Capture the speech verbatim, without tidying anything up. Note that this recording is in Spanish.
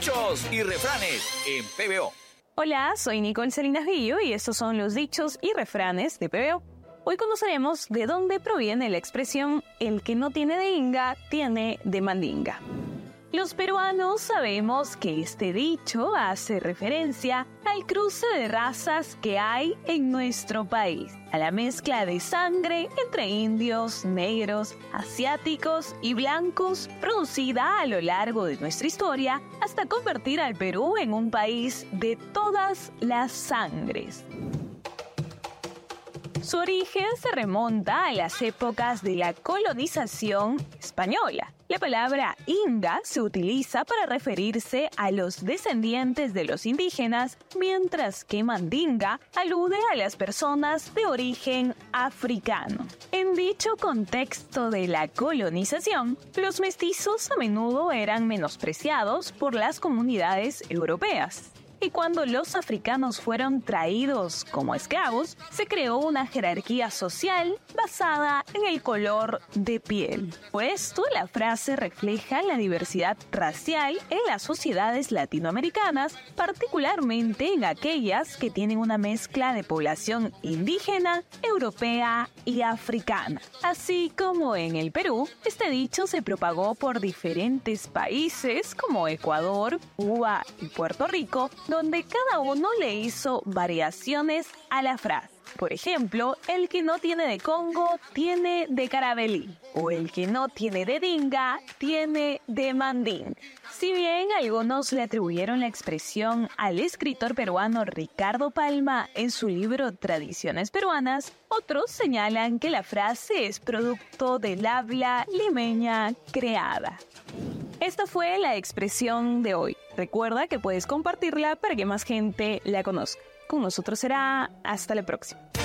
Dichos y refranes en P B O. Hola, soy Nicole Salinas Villo y estos son los dichos y refranes de P B O. Hoy conoceremos de dónde proviene la expresión el que no tiene de inga, tiene de mandinga. Los peruanos sabemos que este dicho hace referencia al cruce de razas que hay en nuestro país, a la mezcla de sangre entre indios, negros, asiáticos y blancos, producida a lo largo de nuestra historia hasta convertir al Perú en un país de todas las sangres. Su origen se remonta a las épocas de la colonización española. La palabra inga se utiliza para referirse a los descendientes de los indígenas, mientras que mandinga alude a las personas de origen africano. En dicho contexto de la colonización, los mestizos a menudo eran menospreciados por las comunidades europeas. Y cuando los africanos fueron traídos como esclavos, se creó una jerarquía social basada en el color de piel. Por esto, la frase refleja la diversidad racial en las sociedades latinoamericanas, particularmente en aquellas que tienen una mezcla de población indígena, europea y africana. Así como en el Perú, este dicho se propagó por diferentes países como Ecuador, Cuba y Puerto Rico, donde cada uno le hizo variaciones a la frase. Por ejemplo, el que no tiene de Congo, tiene de Carabelí. O el que no tiene de dinga, tiene de mandín. Si bien algunos le atribuyeron la expresión al escritor peruano Ricardo Palma en su libro Tradiciones Peruanas, otros señalan que la frase es producto del habla limeña creada. Esta fue la expresión de hoy. Recuerda que puedes compartirla para que más gente la conozca. Con nosotros será hasta la próxima.